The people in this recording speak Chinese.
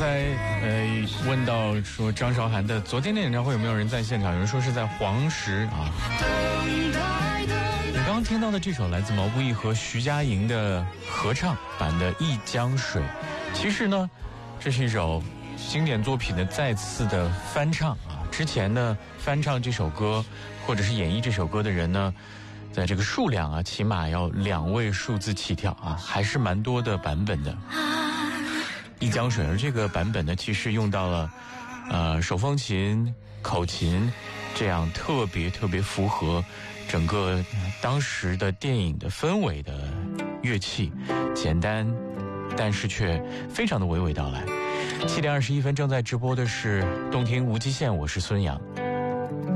才问到说张韶涵的昨天的演唱会有没有人在现场？有人说是在黄石啊。你刚刚听到的这首来自毛不易和徐佳莹的合唱版的《一江水》，其实呢，这是一首经典作品的再次的翻唱啊。之前呢，翻唱这首歌或者是演绎这首歌的人呢，在这个数量啊，起码要2位数字起跳啊，还是蛮多的版本的。一江水，而这个版本呢，其实用到了手风琴、口琴这样特别符合整个当时的电影的氛围的乐器，简单但是却非常的娓娓道来。7点21分正在直播的是动听无极限，我是孙阳。